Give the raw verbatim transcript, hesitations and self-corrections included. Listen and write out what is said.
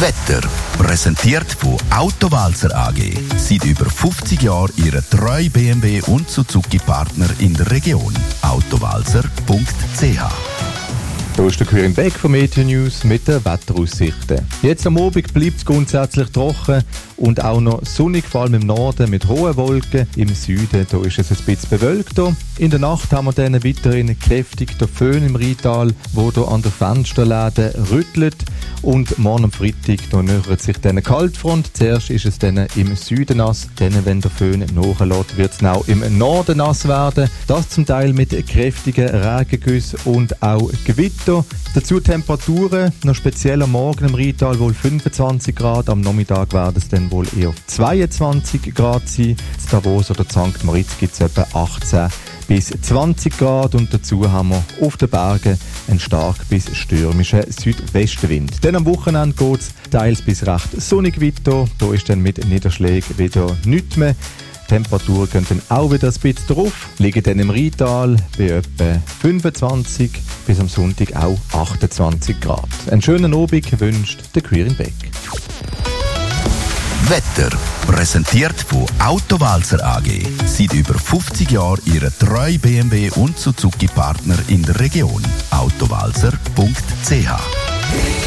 Wetter, präsentiert von Autowalzer A G. Seit über fünfzig Jahren Ihre treue B M W und Suzuki-Partner in der Region. autowalzer punkt c h. Hier ist der Quirin Beck von Meteo News mit den Wetteraussichten. Jetzt am Abend bleibt es grundsätzlich trocken und auch noch sonnig, vor allem im Norden mit hohen Wolken. Im Süden da ist es ein bisschen bewölkt. In der Nacht haben wir dann weiterhin kräftig den Föhn im Rheintal, der hier an den Fensterläden rüttelt. Und morgen am Freitag da nähert sich dann eine Kaltfront. Zuerst ist es dann im Süden nass, dann, wenn der Föhn nachlässt, wird es auch im Norden nass werden. Das zum Teil mit kräftigen Regengüssen und auch Gewitter. Dazu Temperaturen, noch speziell am Morgen im Rheintal wohl fünfundzwanzig Grad, am Nachmittag werden es dann wohl eher zweiundzwanzig Grad sein. In Davos oder Sankt Moritz gibt es etwa achtzehn bis zwanzig Grad und dazu haben wir auf den Bergen einen stark bis stürmischen Südwestenwind. Dann am Wochenende geht es teils bis recht sonnig weiter, da ist dann mit Niederschlägen wieder nichts mehr. Die Temperaturen gehen dann auch wieder ein bisschen drauf, liegen dann im Rheintal bei etwa fünfundzwanzig bis am Sonntag auch achtundzwanzig Grad. Einen schönen Abend wünscht der Quirin Beck. Wetter, präsentiert von Autowalzer A G. Seit über fünfzig Jahren Ihre treue B M W und Suzuki-Partner in der Region. autowalzer punkt c h.